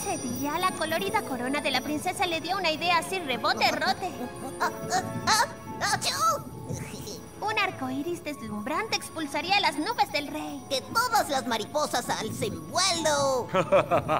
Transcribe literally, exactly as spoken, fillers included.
Ese día, la colorida corona de la princesa le dio una idea así rebote-rote. ¡Ah, ah, ah! ¡Achú! Un arco iris deslumbrante expulsaría las nubes del rey. ¡Que todas las mariposas alcen vuelo!